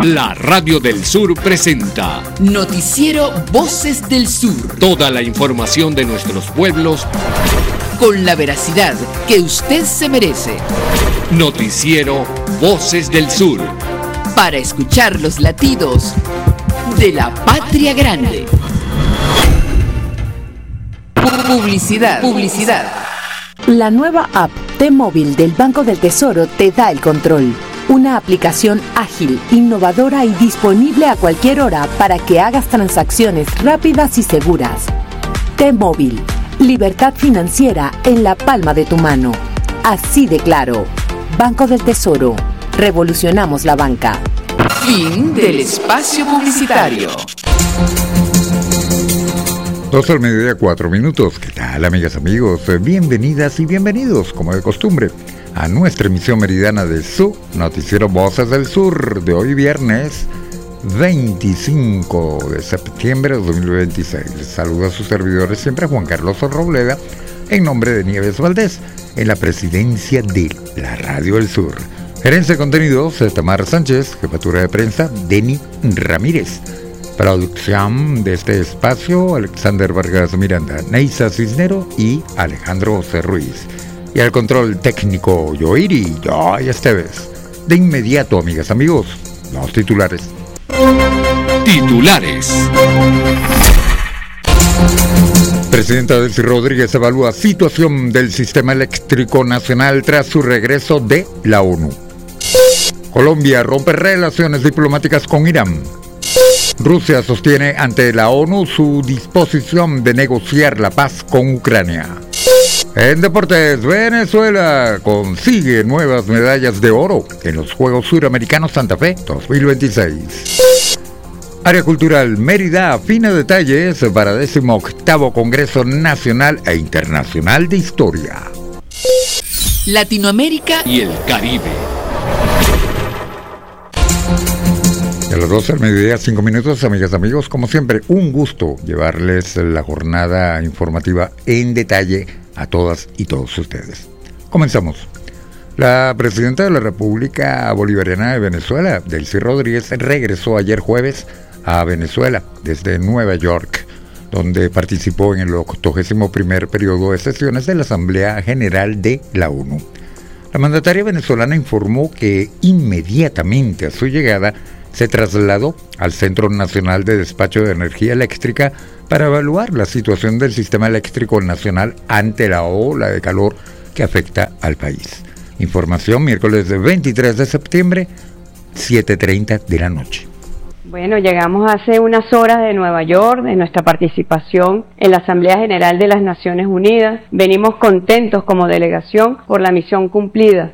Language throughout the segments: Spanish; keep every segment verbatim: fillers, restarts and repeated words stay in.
La Radio del Sur presenta Noticiero Voces del Sur. Toda la información de nuestros pueblos con la veracidad que usted se merece. Noticiero Voces del Sur. Para escuchar los latidos de la patria grande. Publicidad. Publicidad. La nueva app T-Móvil del Banco del Tesoro te da el control. Una aplicación ágil, innovadora y disponible a cualquier hora para que hagas transacciones rápidas y seguras. T-Móvil, libertad financiera en la palma de tu mano. Así de claro. Banco del Tesoro. Revolucionamos la banca. Fin del espacio publicitario. Dos al mediodía, cuatro minutos. ¿Qué tal, amigas, amigos? Bienvenidas y bienvenidos, como de costumbre, a nuestra emisión meridiana de su Noticiero Voces del Sur de hoy viernes veinticinco de septiembre de dos mil veintiséis. Les saluda a sus servidores siempre, Juan Carlos Robleda, en nombre de Nieves Valdés, en la presidencia de la Radio del Sur. Gerencia de contenidos, Tamara Sánchez. Jefatura de prensa, Denny Ramírez. Producción de este espacio, Alexander Vargas Miranda, Neisa Cisnero y Alejandro José Ruiz. Y al control técnico, Yoiri, Joy Esteves. De inmediato, amigas, amigos, los titulares. Titulares. Presidenta Delcy Rodríguez evalúa situación del sistema eléctrico nacional tras su regreso de la ONU. Colombia rompe relaciones diplomáticas con Irán. Rusia sostiene ante la ONU su disposición de negociar la paz con Ucrania. En deportes, Venezuela consigue nuevas medallas de oro en los Juegos Suramericanos Santa Fe dos mil veintiséis. Área cultural, Mérida afina detalles para décimo octavo Congreso Nacional e Internacional de Historia. Latinoamérica y el Caribe. A las doce al mediodía, cinco minutos, amigas, amigos, como siempre, un gusto llevarles la jornada informativa en detalle a todas y todos ustedes. Comenzamos. La presidenta de la República Bolivariana de Venezuela, Delcy Rodríguez, regresó ayer jueves a Venezuela desde Nueva York, donde participó en el octogésimo primer periodo de sesiones de la Asamblea General de la ONU. La mandataria venezolana informó que inmediatamente a su llegada se trasladó al Centro Nacional de Despacho de Energía Eléctrica para evaluar la situación del sistema eléctrico nacional ante la ola de calor que afecta al país. Información miércoles veintitrés de septiembre, siete treinta de la noche. Bueno, llegamos hace unas horas de Nueva York, de nuestra participación en la Asamblea General de las Naciones Unidas. Venimos contentos como delegación por la misión cumplida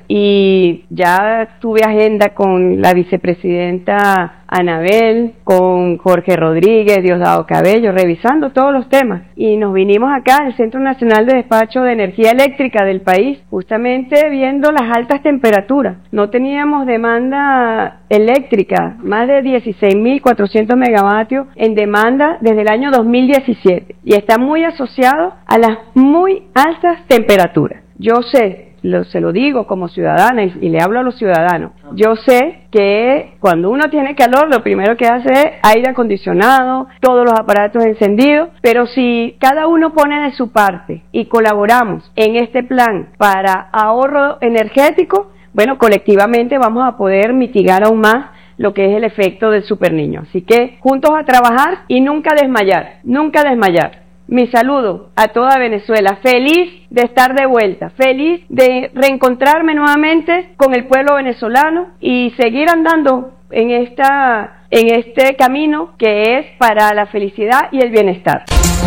y ya tuve agenda con la vicepresidenta Anabel, con Jorge Rodríguez, Diosdado Cabello, revisando todos los temas. Y nos vinimos acá al Centro Nacional de Despacho de Energía Eléctrica del país, justamente viendo las altas temperaturas. No teníamos demanda eléctrica, más de dieciséis mil cuatrocientos megavatios en demanda desde el año dos mil diecisiete. Y está muy asociado a las muy altas temperaturas. Yo sé, Lo, se lo digo como ciudadana y, y le hablo a los ciudadanos, yo sé que cuando uno tiene calor lo primero que hace es aire acondicionado, todos los aparatos encendidos, pero si cada uno pone de su parte y colaboramos en este plan para ahorro energético, bueno, colectivamente vamos a poder mitigar aún más lo que es el efecto del superniño. Así que juntos a trabajar y nunca desmayar, nunca desmayar. Mi saludo a toda Venezuela, feliz de estar de vuelta, feliz de reencontrarme nuevamente con el pueblo venezolano y seguir andando en esta, en este camino que es para la felicidad y el bienestar.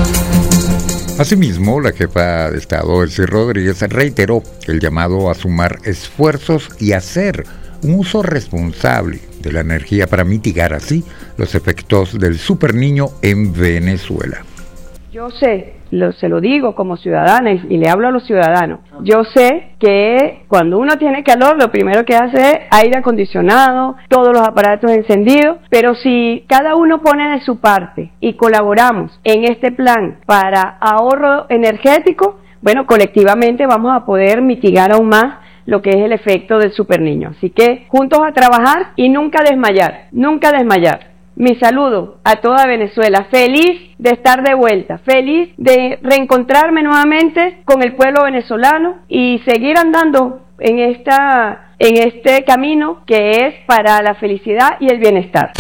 Asimismo, la jefa de Estado, Delcy Rodríguez, reiteró el llamado a sumar esfuerzos y hacer un uso responsable de la energía para mitigar así los efectos del superniño en Venezuela. Yo sé, lo, se lo digo como ciudadana y, y le hablo a los ciudadanos, yo sé que cuando uno tiene calor lo primero que hace es aire acondicionado, todos los aparatos encendidos, pero si cada uno pone de su parte y colaboramos en este plan para ahorro energético, bueno, colectivamente vamos a poder mitigar aún más lo que es el efecto del superniño. Así que juntos a trabajar y nunca desmayar, nunca desmayar. Mi saludo a toda Venezuela, feliz de estar de vuelta, feliz de reencontrarme nuevamente con el pueblo venezolano y seguir andando en esta, en este camino que es para la felicidad y el bienestar.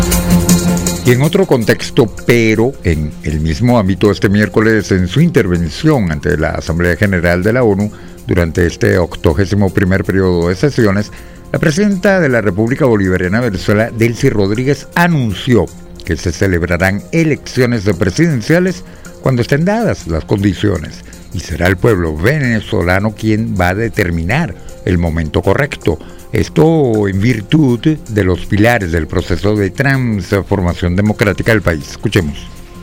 Y en otro contexto, pero en el mismo ámbito, este miércoles en su intervención ante la Asamblea General de la ONU durante este octogésimo primer periodo de sesiones, la presidenta de la República Bolivariana de Venezuela, Delcy Rodríguez, anunció que se celebrarán elecciones presidenciales cuando estén dadas las condiciones y será el pueblo venezolano quien va a determinar el momento correcto. Esto en virtud de los pilares del proceso de transformación democrática del país. Escuchemos.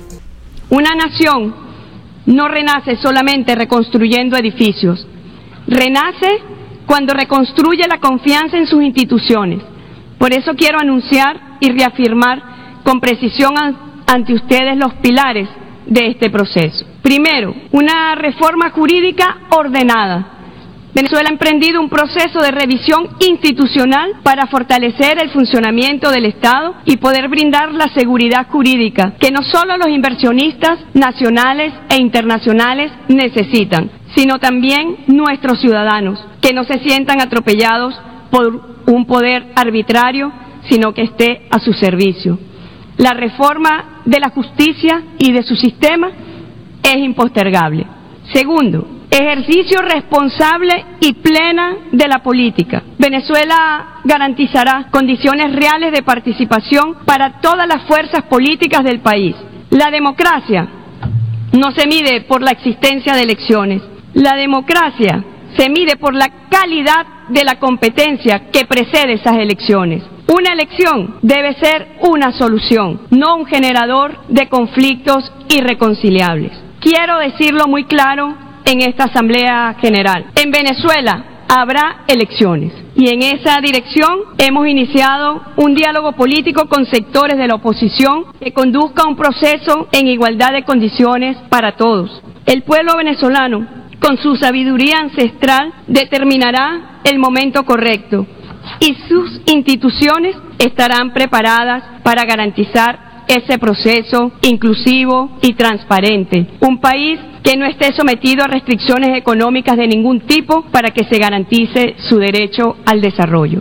Una nación no renace solamente reconstruyendo edificios, renace cuando reconstruye la confianza en sus instituciones. Por eso quiero anunciar y reafirmar con precisión ante ustedes los pilares de este proceso. Primero, una reforma jurídica ordenada. Venezuela ha emprendido un proceso de revisión institucional para fortalecer el funcionamiento del Estado y poder brindar la seguridad jurídica que no solo los inversionistas nacionales e internacionales necesitan, sino también nuestros ciudadanos, que no se sientan atropellados por un poder arbitrario, sino que esté a su servicio. La reforma de la justicia y de su sistema es impostergable. Segundo, ejercicio responsable y plena de la política. Venezuela garantizará condiciones reales de participación para todas las fuerzas políticas del país. La democracia no se mide por la existencia de elecciones. La democracia se mide por la calidad de la competencia que precede esas elecciones. Una elección debe ser una solución, no un generador de conflictos irreconciliables. Quiero decirlo muy claro en esta Asamblea General. En Venezuela habrá elecciones y en esa dirección hemos iniciado un diálogo político con sectores de la oposición que conduzca a un proceso en igualdad de condiciones para todos. El pueblo venezolano, con su sabiduría ancestral, determinará el momento correcto y sus instituciones estarán preparadas para garantizar ese proceso inclusivo y transparente. Un país que no esté sometido a restricciones económicas de ningún tipo para que se garantice su derecho al desarrollo.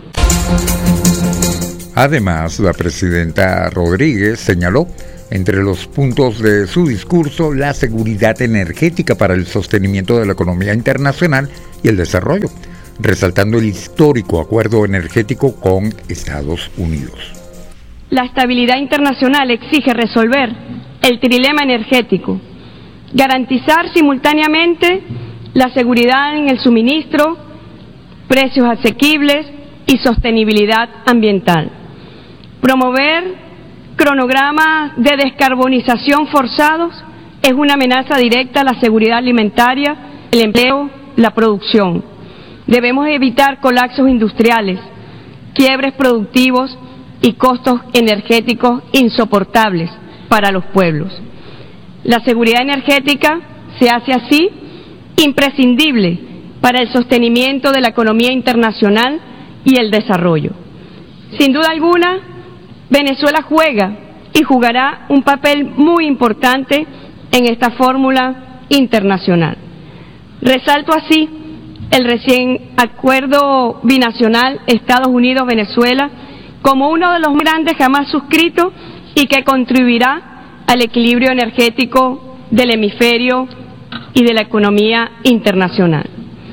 Además, la presidenta Rodríguez señaló entre los puntos de su discurso la seguridad energética para el sostenimiento de la economía internacional y el desarrollo, resaltando el histórico acuerdo energético con Estados Unidos. La estabilidad internacional exige resolver el trilema energético, garantizar simultáneamente la seguridad en el suministro, precios asequibles y sostenibilidad ambiental. Promover cronogramas de descarbonización forzados es una amenaza directa a la seguridad alimentaria, el empleo, la producción. Debemos evitar colapsos industriales, quiebres productivos y costos energéticos insoportables para los pueblos. La seguridad energética se hace así imprescindible para el sostenimiento de la economía internacional y el desarrollo. Sin duda alguna, Venezuela juega y jugará un papel muy importante en esta fórmula internacional. Resalto así el recién acuerdo binacional Estados Unidos-Venezuela como uno de los grandes jamás suscritos y que contribuirá al equilibrio energético del hemisferio y de la economía internacional.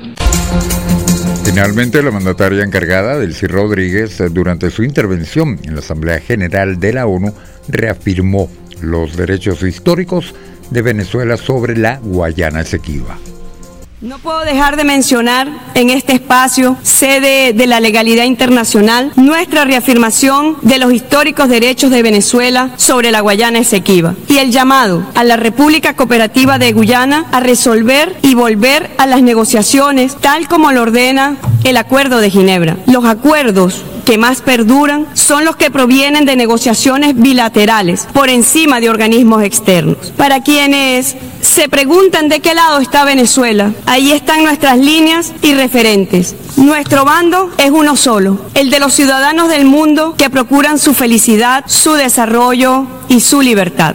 Finalmente, la mandataria encargada, Delcy Rodríguez, durante su intervención en la Asamblea General de la ONU, reafirmó los derechos históricos de Venezuela sobre la Guayana Esequiba. No puedo dejar de mencionar en este espacio, sede de la legalidad internacional, nuestra reafirmación de los históricos derechos de Venezuela sobre la Guayana Esequiba y el llamado a la República Cooperativa de Guyana a resolver y volver a las negociaciones tal como lo ordena el Acuerdo de Ginebra. Los acuerdos que más perduran son los que provienen de negociaciones bilaterales por encima de organismos externos. Para quienes se preguntan de qué lado está Venezuela, ahí están nuestras líneas y referentes. Nuestro bando es uno solo, el de los ciudadanos del mundo que procuran su felicidad, su desarrollo y su libertad.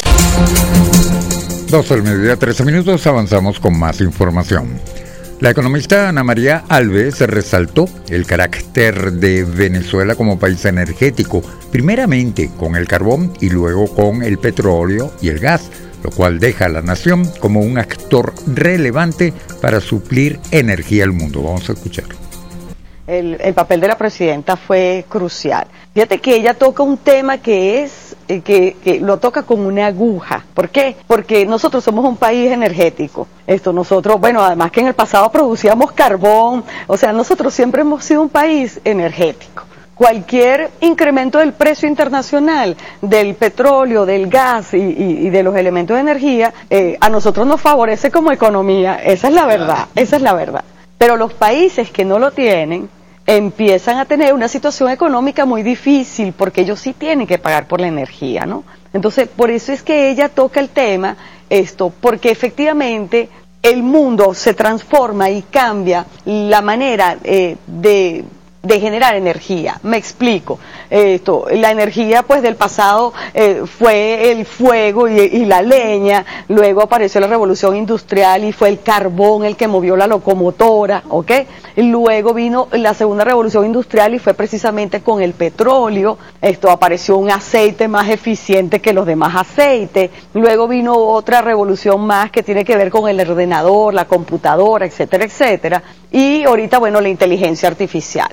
doce del mediodía, trece minutos, avanzamos con más información. La economista Ana María Alves resaltó el carácter de Venezuela como país energético, primeramente con el carbón y luego con el petróleo y el gas, lo cual deja a la nación como un actor relevante para suplir energía al mundo. Vamos a escuchar. El, el papel de la presidenta fue crucial. Fíjate que ella toca un tema que es, eh, que, que lo toca con una aguja. ¿Por qué? Porque nosotros somos un país energético. Esto nosotros, bueno, además que en el pasado producíamos carbón, o sea, nosotros siempre hemos sido un país energético. Cualquier incremento del precio internacional del petróleo, del gas y, y, y de los elementos de energía, eh, a nosotros nos favorece como economía. Esa es la verdad, esa es la verdad. Pero los países que no lo tienen empiezan a tener una situación económica muy difícil porque ellos sí tienen que pagar por la energía, ¿no? Entonces, por eso es que ella toca el tema, esto, porque efectivamente el mundo se transforma y cambia la manera eh, de... de generar energía. Me explico. Esto, la energía pues del pasado eh, fue el fuego y, y la leña, luego apareció la revolución industrial y fue el carbón el que movió la locomotora, ¿ok? Y luego vino la segunda revolución industrial y fue precisamente con el petróleo. Esto, apareció un aceite más eficiente que los demás aceites. Luego vino otra revolución más que tiene que ver con el ordenador, la computadora, etcétera, etcétera. Y ahorita, bueno, la inteligencia artificial.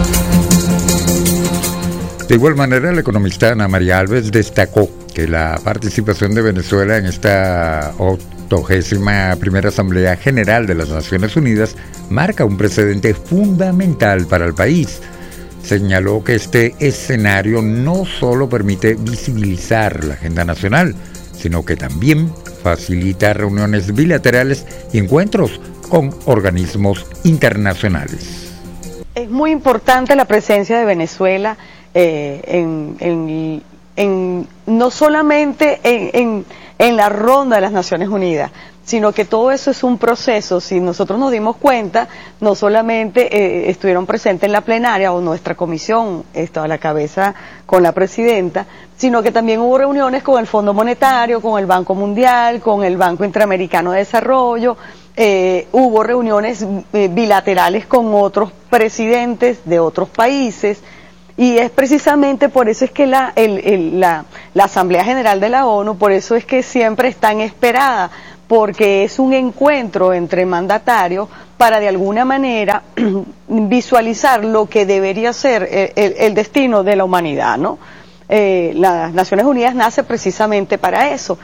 De igual manera, la economista Ana María Alves destacó que la participación de Venezuela en esta octogésima primera Asamblea General de las Naciones Unidas marca un precedente fundamental para el país. Señaló que este escenario no solo permite visibilizar la agenda nacional, sino que también facilita reuniones bilaterales y encuentros con organismos internacionales. Es muy importante la presencia de Venezuela eh, en, en, en, no solamente en, en, en la ronda de las Naciones Unidas, sino que todo eso es un proceso. Si nosotros nos dimos cuenta, no solamente eh, estuvieron presentes en la plenaria o nuestra comisión, estaba a la cabeza con la presidenta, sino que también hubo reuniones con el Fondo Monetario, con el Banco Mundial, con el Banco Interamericano de Desarrollo. Eh, hubo reuniones eh, bilaterales con otros presidentes de otros países, y es precisamente por eso es que la, el, el, la, la Asamblea General de la ONU, por eso es que siempre es tan esperada, porque es un encuentro entre mandatarios para de alguna manera visualizar lo que debería ser el, el, el destino de la humanidad, ¿no? Eh, las Naciones Unidas nace precisamente para eso.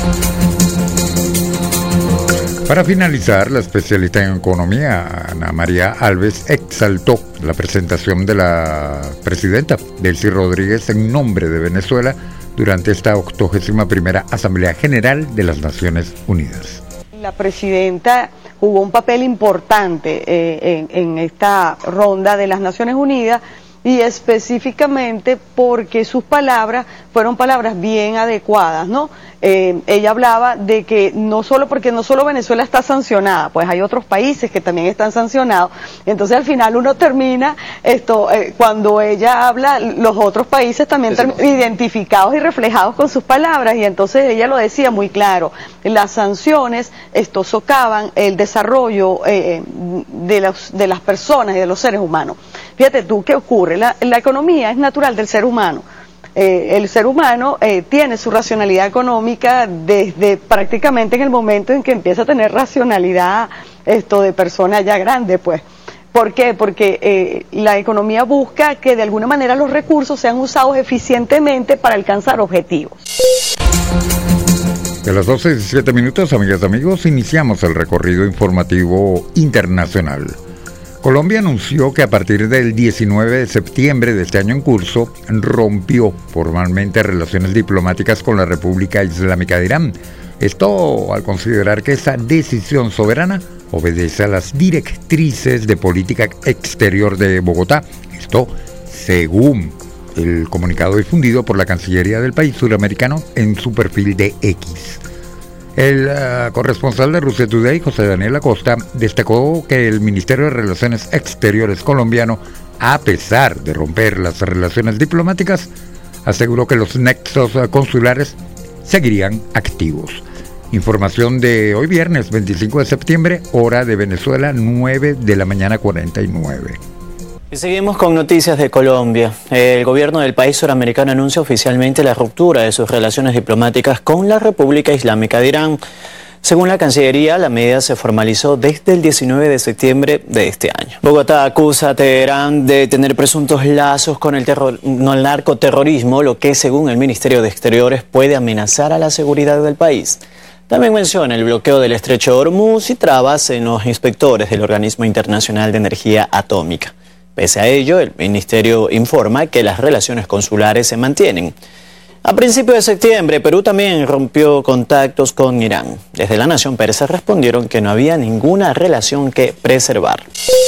Para finalizar, la especialista en economía, Ana María Alves, exaltó la presentación de la presidenta Delcy Rodríguez en nombre de Venezuela durante esta octogésima primera Asamblea General de las Naciones Unidas. La presidenta jugó un papel importante eh, en, en esta ronda de las Naciones Unidas, y específicamente porque sus palabras fueron palabras bien adecuadas, ¿no? Eh, ella hablaba de que no solo, porque no solo Venezuela está sancionada, pues hay otros países que también están sancionados, entonces al final uno termina, esto eh, cuando ella habla, los otros países también term- identificados y reflejados con sus palabras, y entonces ella lo decía muy claro, las sanciones esto socavan el desarrollo eh, de, los, de las personas y de los seres humanos. Fíjate tú, ¿qué ocurre? La, la economía es natural del ser humano. Eh, el ser humano eh, tiene su racionalidad económica desde prácticamente en el momento en que empieza a tener racionalidad esto de persona ya grande, pues. ¿Por qué? Porque eh, la economía busca que de alguna manera los recursos sean usados eficientemente para alcanzar objetivos. De las doce y diecisiete minutos, amigas y amigos, iniciamos el recorrido informativo internacional. Colombia anunció que a partir del diecinueve de septiembre de este año en curso, rompió formalmente relaciones diplomáticas con la República Islámica de Irán. Esto al considerar que esa decisión soberana obedece a las directrices de política exterior de Bogotá. Esto según el comunicado difundido por la Cancillería del país suramericano en su perfil de X. El uh, corresponsal de Russia Today, José Daniel Acosta, destacó que el Ministerio de Relaciones Exteriores colombiano, a pesar de romper las relaciones diplomáticas, aseguró que los nexos consulares seguirían activos. Información de hoy viernes veinticinco de septiembre, hora de Venezuela, nueve de la mañana cuarenta y nueve. Y seguimos con noticias de Colombia. El gobierno del país suramericano anuncia oficialmente la ruptura de sus relaciones diplomáticas con la República Islámica de Irán. Según la Cancillería, la medida se formalizó desde el diecinueve de septiembre de este año. Bogotá acusa a Teherán de tener presuntos lazos con el, terror, no, el narcoterrorismo, lo que, según el Ministerio de Exteriores, puede amenazar a la seguridad del país. También menciona el bloqueo del estrecho de Hormuz y trabas en los inspectores del Organismo Internacional de Energía Atómica. Pese a ello, el ministerio informa que las relaciones consulares se mantienen. A principios de septiembre, Perú también rompió contactos con Irán. Desde la nación persa respondieron que no había ninguna relación que preservar.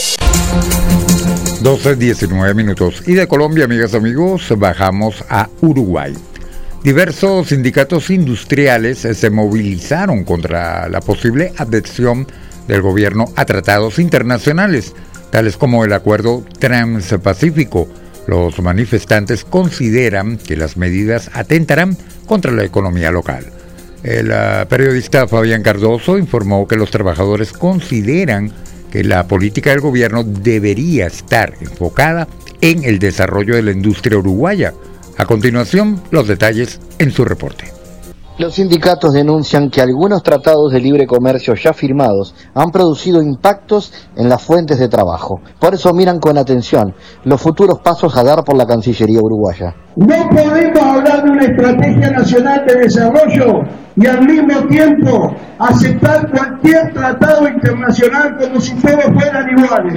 doce diecinueve minutos. Y de Colombia, amigas y amigos, bajamos a Uruguay. Diversos sindicatos industriales se movilizaron contra la posible adhesión del gobierno a tratados internacionales, tales como el Acuerdo Transpacífico. Los manifestantes consideran que las medidas atentarán contra la economía local. El uh, periodista Fabián Cardoso informó que los trabajadores consideran que la política del gobierno debería estar enfocada en el desarrollo de la industria uruguaya. A continuación, los detalles en su reporte. Los sindicatos denuncian que algunos tratados de libre comercio ya firmados han producido impactos en las fuentes de trabajo. Por eso miran con atención los futuros pasos a dar por la Cancillería uruguaya. No podemos hablar de una estrategia nacional de desarrollo y al mismo tiempo aceptar cualquier tratado internacional como si todos fueran iguales.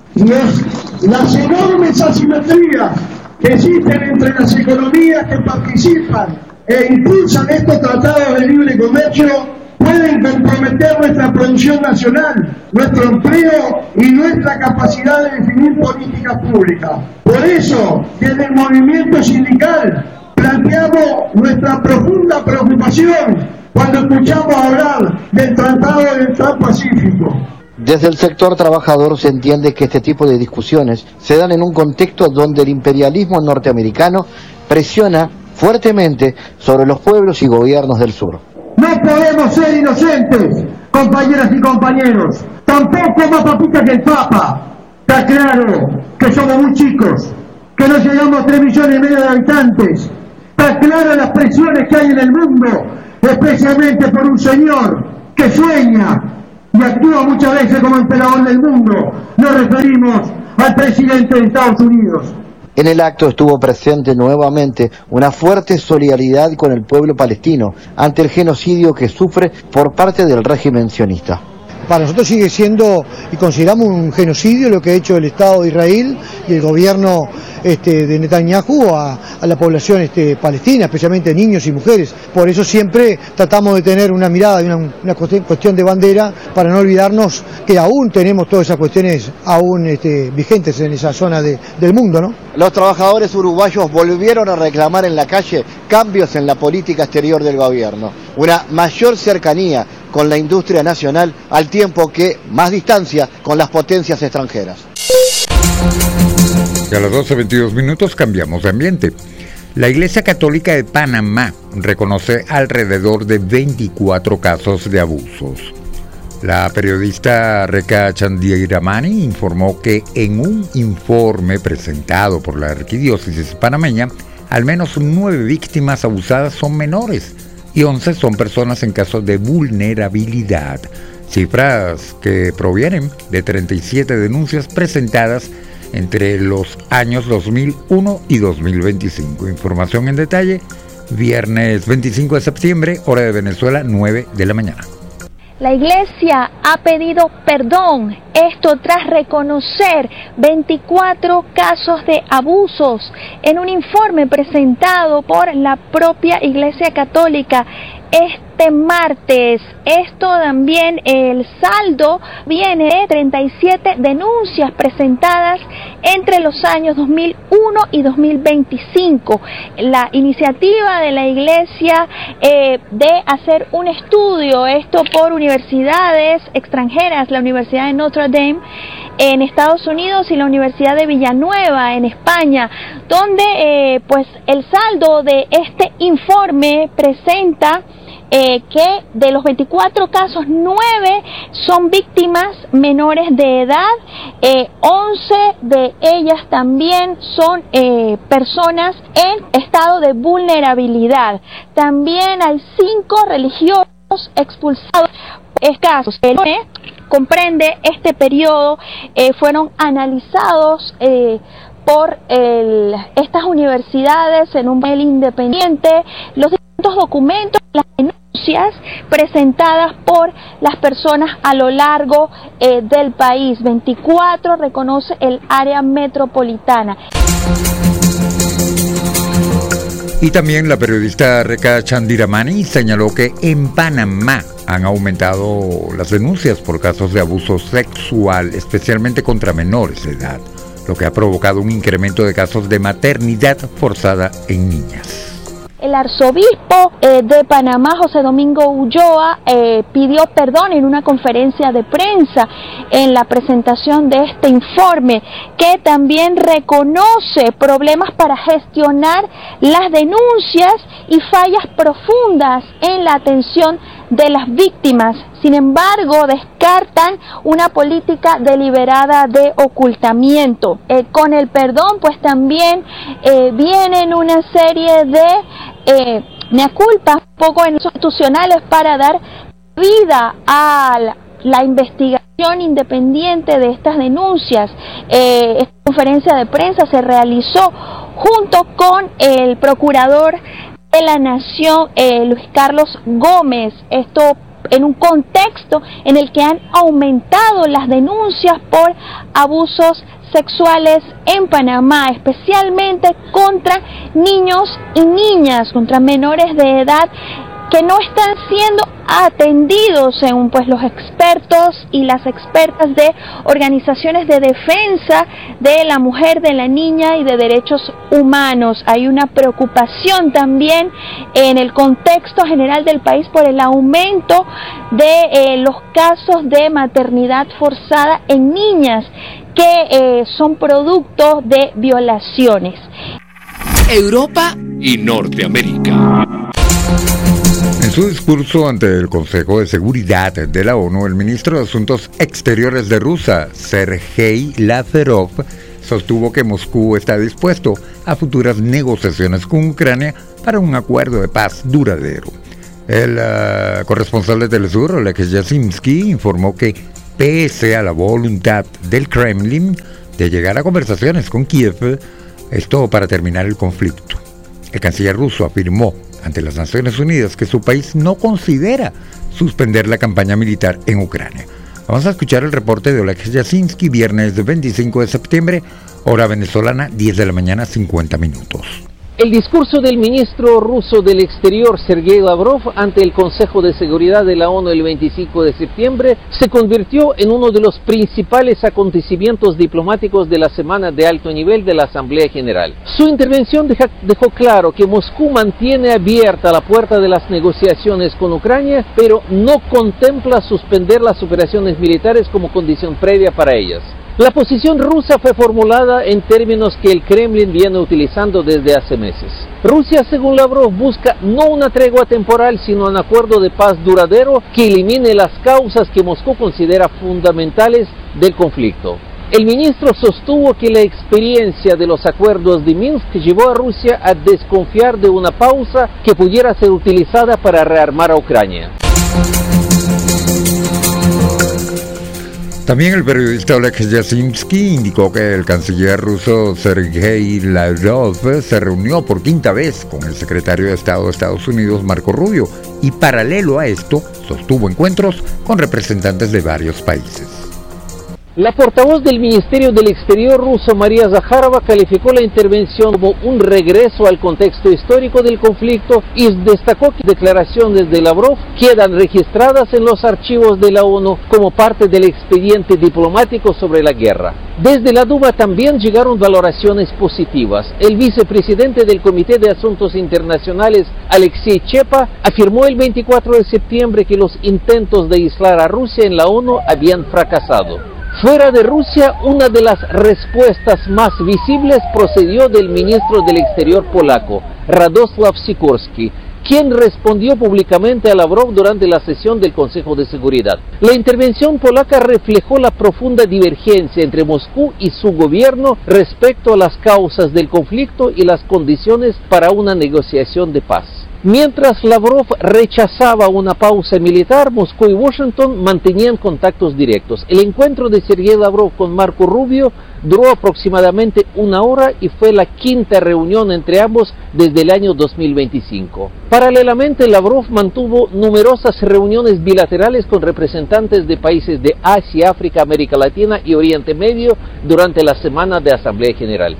Los, las enormes asimetrías que existen entre las economías que participan e impulsan estos tratados de libre comercio pueden comprometer nuestra producción nacional, nuestro empleo y nuestra capacidad de definir políticas públicas. Por eso, desde el movimiento sindical, planteamos nuestra profunda preocupación cuando escuchamos hablar del Tratado del Transpacífico. Desde el sector trabajador se entiende que este tipo de discusiones se dan en un contexto donde el imperialismo norteamericano presiona fuertemente sobre los pueblos y gobiernos del sur. No podemos ser inocentes, compañeras y compañeros, tampoco más papita que el Papa. Está claro que somos muy chicos, que no llegamos a tres millones y medio de habitantes. Está claro las presiones que hay en el mundo, especialmente por un señor que sueña y actúa muchas veces como emperador del mundo. Nos referimos al presidente de Estados Unidos. En el acto estuvo presente nuevamente una fuerte solidaridad con el pueblo palestino ante el genocidio que sufre por parte del régimen sionista. Para nosotros sigue siendo y consideramos un genocidio lo que ha hecho el Estado de Israel y el gobierno este, de Netanyahu a, a la población este, palestina, especialmente niños y mujeres. Por eso siempre tratamos de tener una mirada y una, una cuestión de bandera para no olvidarnos que aún tenemos todas esas cuestiones aún este, vigentes en esa zona de, del mundo, ¿no? Los trabajadores uruguayos volvieron a reclamar en la calle cambios en la política exterior del gobierno, una mayor cercanía con la industria nacional al tiempo que más distancia con las potencias extranjeras. Y a las doce veintidós minutos cambiamos de ambiente. La Iglesia Católica de Panamá reconoce alrededor de veinticuatro casos de abusos. La periodista Reca Chandiramani informó que en un informe presentado por la arquidiócesis panameña, al menos nueve víctimas abusadas son menores y once son personas en caso de vulnerabilidad, cifras que provienen de treinta y siete denuncias presentadas entre los años dos mil uno y dos mil veinticinco. Información en detalle, viernes veinticinco de septiembre, hora de Venezuela, nueve de la mañana. La Iglesia ha pedido perdón Esto tras reconocer veinticuatro casos de abusos en un informe presentado por la propia Iglesia Católica este martes. Esto también, el saldo viene de treinta y siete denuncias presentadas entre los años dos mil uno y dos mil veinticinco. La iniciativa de la Iglesia eh, de hacer un estudio, esto por universidades extranjeras, la Universidad de Notre Dame en Estados Unidos y la Universidad de Villanueva en España, donde eh, pues el saldo de este informe presenta Eh, que de los veinticuatro casos, nueve son víctimas menores de edad, eh, once de ellas también son eh, personas en estado de vulnerabilidad. También hay cinco religiosos expulsados. Escasos. El comprende este periodo, eh, fueron analizados eh, por el, estas universidades en un papel independiente, los distintos documentos, las denuncias presentadas por las personas a lo largo eh, del país. veinticuatro reconoce el área metropolitana. Y también la periodista Rekha Chandiramani señaló que en Panamá han aumentado las denuncias por casos de abuso sexual, especialmente contra menores de edad, lo que ha provocado un incremento de casos de maternidad forzada en niñas. El arzobispo eh, de Panamá, José Domingo Ulloa, eh, pidió perdón en una conferencia de prensa en la presentación de este informe, que también reconoce problemas para gestionar las denuncias y fallas profundas en la atención de las víctimas. Sin embargo, descartan una política deliberada de ocultamiento. Eh, con el perdón, pues también eh, vienen una serie de eh, mea culpa poco institucionales para dar vida a la, la investigación independiente de estas denuncias. Eh, esta conferencia de prensa se realizó junto con el procurador de la Nación, eh, Luis Carlos Gómez. Esto en un contexto en el que han aumentado las denuncias por abusos sexuales en Panamá, especialmente contra niños y niñas, contra menores de edad que no están siendo atendidos según pues los expertos y las expertas de organizaciones de defensa de la mujer, de la niña y de derechos humanos. Hay una preocupación también en el contexto general del país por el aumento de eh, los casos de maternidad forzada en niñas que eh, son producto de violaciones. Europa y Norteamérica. En su discurso ante el Consejo de Seguridad de la ONU, el ministro de Asuntos Exteriores de Rusia, Sergei Lavrov, sostuvo que Moscú está dispuesto a futuras negociaciones con Ucrania para un acuerdo de paz duradero. El uh, corresponsal de Telesur, Oleg Yasinski, informó que pese a la voluntad del Kremlin de llegar a conversaciones con Kiev, esto para terminar el conflicto. El canciller ruso afirmó ante las Naciones Unidas que su país no considera suspender la campaña militar en Ucrania. Vamos a escuchar el reporte de Oleg Yasinski, viernes veinticinco de septiembre, hora venezolana, diez de la mañana, cincuenta minutos. El discurso del ministro ruso del Exterior, Sergei Lavrov, ante el Consejo de Seguridad de la ONU el veinticinco de septiembre, se convirtió en uno de los principales acontecimientos diplomáticos de la semana de alto nivel de la Asamblea General. Su intervención deja, dejó claro que Moscú mantiene abierta la puerta de las negociaciones con Ucrania, pero no contempla suspender las operaciones militares como condición previa para ellas. La posición rusa fue formulada en términos que el Kremlin viene utilizando desde hace meses. Rusia, según Lavrov, busca no una tregua temporal, sino un acuerdo de paz duradero que elimine las causas que Moscú considera fundamentales del conflicto. El ministro sostuvo que la experiencia de los acuerdos de Minsk llevó a Rusia a desconfiar de una pausa que pudiera ser utilizada para rearmar a Ucrania. También el periodista Oleg Yasinski indicó que el canciller ruso Sergei Lavrov se reunió por quinta vez con el secretario de Estado de Estados Unidos, Marco Rubio, y paralelo a esto sostuvo encuentros con representantes de varios países. La portavoz del Ministerio del Exterior ruso, María Zakharova, calificó la intervención como un regreso al contexto histórico del conflicto y destacó que declaraciones de Lavrov quedan registradas en los archivos de la ONU como parte del expediente diplomático sobre la guerra. Desde la Duma también llegaron valoraciones positivas. El vicepresidente del Comité de Asuntos Internacionales, Alexei Chepa, afirmó el veinticuatro de septiembre que los intentos de aislar a Rusia en la ONU habían fracasado. Fuera de Rusia, una de las respuestas más visibles procedió del ministro del Exterior polaco, Radosław Sikorski, quien respondió públicamente a Lavrov durante la sesión del Consejo de Seguridad. La intervención polaca reflejó la profunda divergencia entre Moscú y su gobierno respecto a las causas del conflicto y las condiciones para una negociación de paz. Mientras Lavrov rechazaba una pausa militar, Moscú y Washington mantenían contactos directos. El encuentro de Sergei Lavrov con Marco Rubio duró aproximadamente una hora y fue la quinta reunión entre ambos desde el año dos mil veinticinco. Paralelamente, Lavrov mantuvo numerosas reuniones bilaterales con representantes de países de Asia, África, América Latina y Oriente Medio durante la semana de Asamblea General.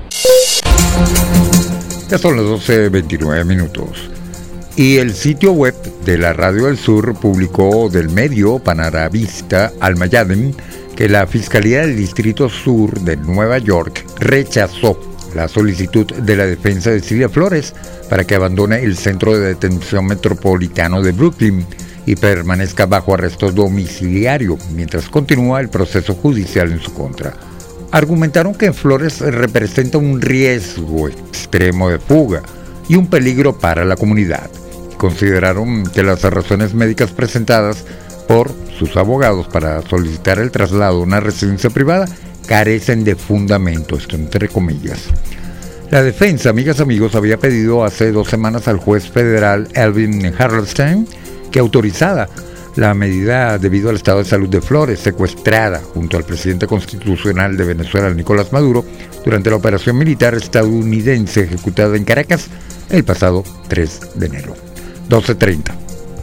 Ya son las doce veintinueve minutos. Y el sitio web de la Radio del Sur publicó del medio Panaravista Almayadem que la Fiscalía del Distrito Sur de Nueva York rechazó la solicitud de la defensa de Cilia Flores para que abandone el centro de detención metropolitano de Brooklyn y permanezca bajo arresto domiciliario mientras continúa el proceso judicial en su contra. Argumentaron que Flores representa un riesgo extremo de fuga y un peligro para la comunidad. Consideraron que las razones médicas presentadas por sus abogados para solicitar el traslado a una residencia privada carecen de fundamento, esto entre comillas. La defensa, amigas y amigos, había pedido hace dos semanas al juez federal Elvin Harlestein que autorizara la medida debido al estado de salud de Flores, secuestrada junto al presidente constitucional de Venezuela, Nicolás Maduro, durante la operación militar estadounidense ejecutada en Caracas el pasado tres de enero. doce treinta.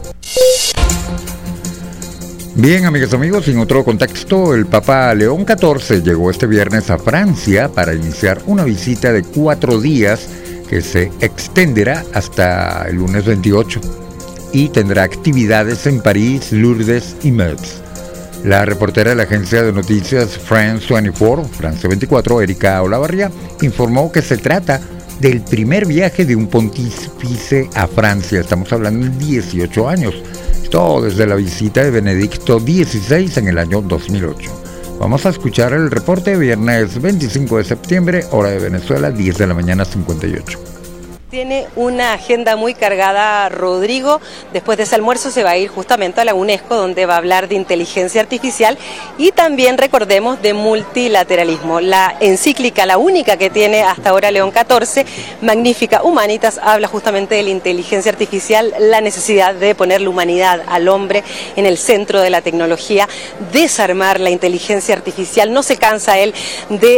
Bien, amigas y amigos, en otro contexto, el Papa León catorce llegó este viernes a Francia para iniciar una visita de cuatro días que se extenderá hasta el lunes veintiocho y tendrá actividades en París, Lourdes y Metz. La reportera de la agencia de noticias France veinticuatro, Francia veinticuatro, Erika Olavarría, informó que se trata del primer viaje de un pontífice a Francia. Estamos hablando de dieciocho años. Esto desde la visita de Benedicto dieciséis en el año dos mil ocho. Vamos a escuchar el reporte viernes veinticinco de septiembre, hora de Venezuela, diez de la mañana, cincuenta y ocho. Tiene una agenda muy cargada Rodrigo. Después de ese almuerzo se va a ir justamente a la UNESCO, donde va a hablar de inteligencia artificial y también, recordemos, de multilateralismo. La encíclica, la única que tiene hasta ahora León catorce, Magnificat Humanitas, habla justamente de la inteligencia artificial, la necesidad de poner la humanidad, al hombre, en el centro de la tecnología, desarmar la inteligencia artificial. No se cansa él de